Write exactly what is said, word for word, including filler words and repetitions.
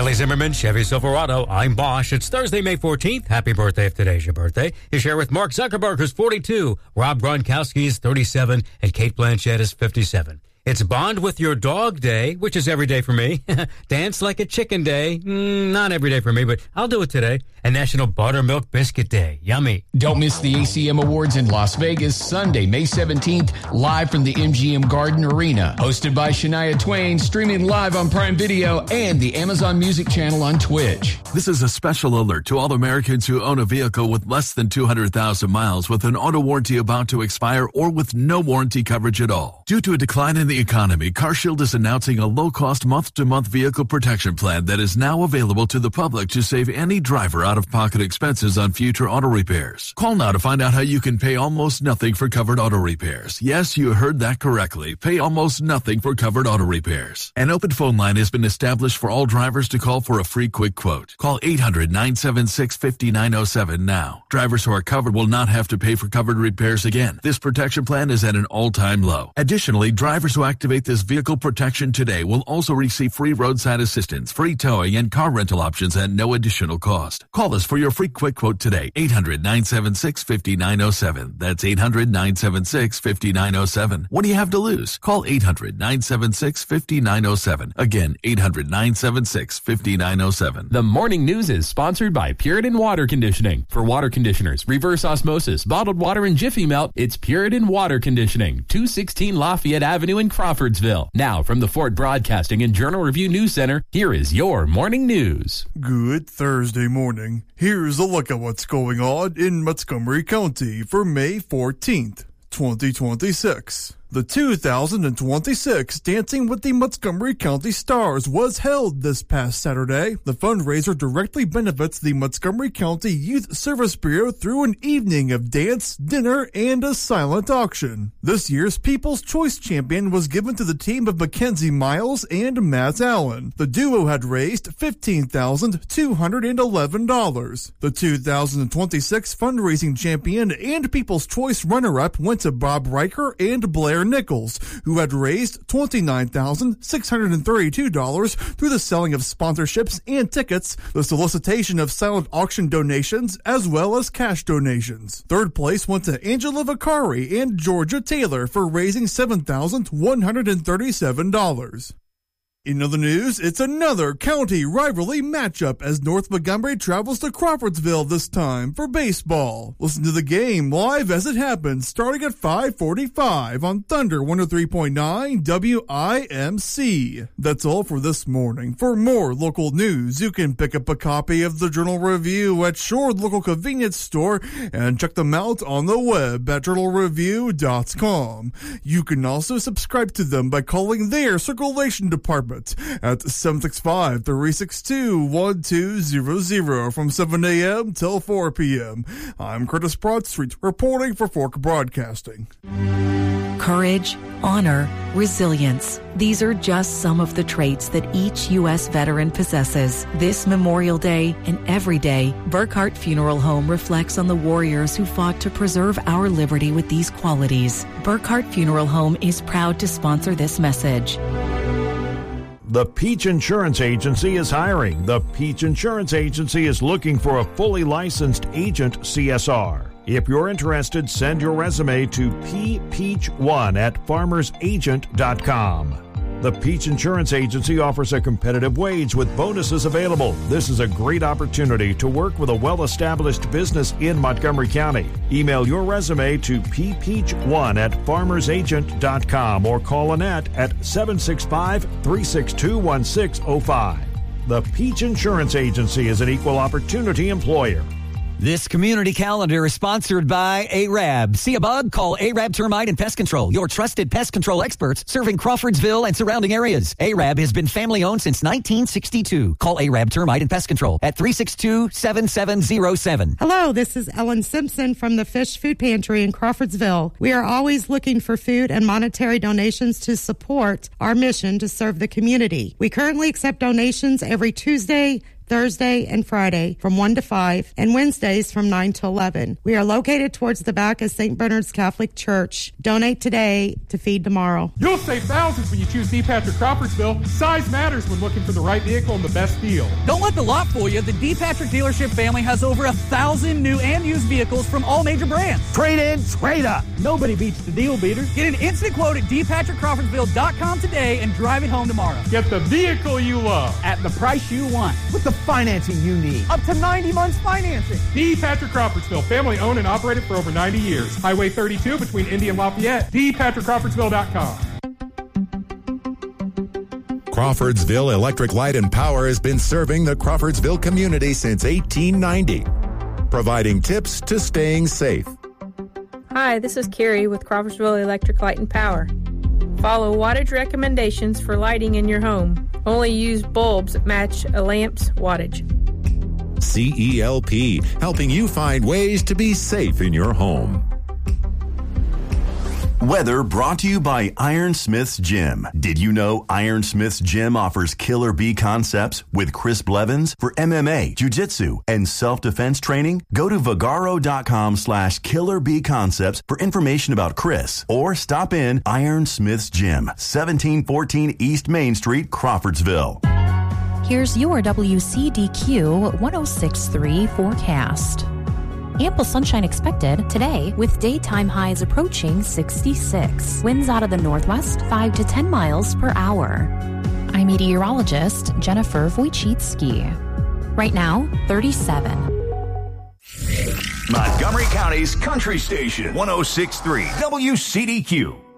Kelly Zimmerman, Chevy Silverado. I'm Bosch. It's Thursday, May fourteenth. Happy birthday if today's your birthday. You share with Mark Zuckerberg, who's forty-two, Rob Gronkowski is thirty-seven, and Kate Blanchett is fifty-seven. It's Bond with Your Dog Day, which is every day for me. Dance Like a Chicken Day. Mm, not every day for me, but I'll do it today. And National Buttermilk Biscuit Day. Yummy. Don't miss the A C M Awards in Las Vegas, Sunday, May seventeenth, live from the M G M Garden Arena. Hosted by Shania Twain, streaming live on Prime Video and the Amazon Music channel on Twitch. This is a special alert to all Americans who own a vehicle with less than two hundred thousand miles with an auto warranty about to expire or with no warranty coverage at all. Due to a decline in the economy, CarShield is announcing a low-cost month-to-month vehicle protection plan that is now available to the public to save any driver out-of-pocket expenses on future auto repairs. Call now to find out how you can pay almost nothing for covered auto repairs. Yes, you heard that correctly. Pay almost nothing for covered auto repairs. An open phone line has been established for all drivers to call for a free quick quote. Call eight hundred, nine seven six, five nine zero seven now. Drivers who are covered will not have to pay for covered repairs again. This protection plan is at an all-time low. Additionally, drivers who activate this vehicle protection today will also receive free roadside assistance, free towing, and car rental options at no additional cost. Call us for your free quick quote today. eight hundred, nine seven six, five nine zero seven. That's eight hundred, nine seven six, five nine zero seven. What do you have to lose? Call eight hundred, nine seven six, five nine zero seven. Again, eight hundred, nine seven six, five nine zero seven. The morning news is sponsored by Puritan Water Conditioning. For water conditioners, reverse osmosis, bottled water, and Jiffy Melt, it's Puritan Water Conditioning, two sixteen Lafayette Avenue in Crawfordsville. Now, from the Fort Broadcasting and Journal Review News Center, here is your morning news. Good Thursday morning. Here's a look at what's going on in Montgomery County for May fourteenth, twenty twenty-six. The two thousand twenty-six Dancing with the Montgomery County Stars was held this past Saturday. The fundraiser directly benefits the Montgomery County Youth Service Bureau through an evening of dance, dinner, and a silent auction. This year's People's Choice Champion was given to the team of Mackenzie Miles and Matt Allen. The duo had raised fifteen thousand two hundred eleven dollars. The two thousand twenty-six fundraising champion and People's Choice runner-up went to Bob Riker and Blair Nichols, who had raised twenty-nine thousand six hundred thirty-two dollars through the selling of sponsorships and tickets, the solicitation of silent auction donations, as well as cash donations. Third place went to Angela Vicari and Georgia Taylor for raising seven thousand one hundred thirty-seven dollars. In other news, it's another county rivalry matchup as North Montgomery travels to Crawfordsville this time for baseball. Listen to the game live as it happens starting at five forty-five on Thunder one oh three point nine W I M C. That's all for this morning. For more local news, you can pick up a copy of the Journal Review at your local convenience store and check them out on the web at journal review dot com. You can also subscribe to them by calling their circulation department at seven six five, three six two, one two zero zero from seven a.m. till four p.m. I'm Curtis Broadstreet reporting for Fork Broadcasting. Courage, honor, resilience. These are just some of the traits that each U S veteran possesses. This Memorial Day and every day, Burkhart Funeral Home reflects on the warriors who fought to preserve our liberty with these qualities. Burkhart Funeral Home is proud to sponsor this message. The Peach Insurance Agency is hiring. The Peach Insurance Agency is looking for a fully licensed agent C S R. If you're interested, send your resume to p peach one at farmers agent dot com. The Peach Insurance Agency offers a competitive wage with bonuses available. This is a great opportunity to work with a well-established business in Montgomery County. Email your resume to p peach one at farmers agent dot com or call Annette at seven six five, three six two, one six zero five. The Peach Insurance Agency is an equal opportunity employer. This community calendar is sponsored by A R A B. See a bug? Call A R A B Termite and Pest Control, your trusted pest control experts serving Crawfordsville and surrounding areas. A R A B has been family-owned since nineteen sixty-two. Call A R A B Termite and Pest Control at three six two, seven seven zero seven. Hello, this is Ellen Simpson from the Fish Food Pantry in Crawfordsville. We are always looking for food and monetary donations to support our mission to serve the community. We currently accept donations every Tuesday, Thursday and Friday from one to five, and Wednesdays from nine to eleven. We are located towards the back of Saint Bernard's Catholic Church. Donate today to feed tomorrow. You'll save thousands when you choose D. Patrick Crawfordsville. Size matters when looking for the right vehicle and the best deal. Don't let the lot fool you. The D. Patrick dealership family has over a thousand new and used vehicles from all major brands. Trade in, trade up. Nobody beats the deal beater. Get an instant quote at d patrick crawfordsville dot com today and drive it home tomorrow. Get the vehicle you love at the price you want with the financing you need. Up to ninety months financing. D. Patrick Crawfordsville, family owned and operated for over ninety years. Highway thirty-two between Indy and Lafayette. d patrick crawfordsville dot com. Crawfordsville Electric Light and Power has been serving the Crawfordsville community since eighteen ninety, providing tips to staying safe. Hi, this is Carrie with Crawfordsville Electric Light and Power. Follow wattage recommendations for lighting in your home. Only use bulbs that match a lamp's wattage. C E L P, helping you find ways to be safe in your home. Weather brought to you by Ironsmith's Gym. Did you know Ironsmith's Gym offers Killer Bee concepts with Chris Blevins for M M A, jiu-jitsu, and self-defense training? Go to Vagaro.com slash Killer Bee concepts for information about Chris, or stop in Ironsmith's Gym, seventeen fourteen East Main Street, Crawfordsville. Here's your W C D Q one oh six point three forecast. Ample sunshine expected today with daytime highs approaching sixty-six. Winds out of the northwest five to ten miles per hour. I'm meteorologist Jennifer Wojcicki. Right now, thirty-seven. Montgomery County's Country Station, one oh six point three W C D Q.